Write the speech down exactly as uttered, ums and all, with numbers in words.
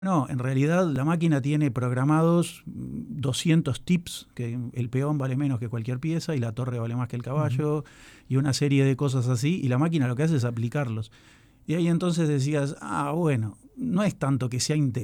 No, en realidad la máquina tiene programados doscientos tips, que el peón vale menos que cualquier pieza y la torre vale más que el caballo, uh-huh. y una serie de cosas así, y la máquina lo que hace es aplicarlos. Y ahí entonces decías, ah, bueno, no es tanto que sea inteligente,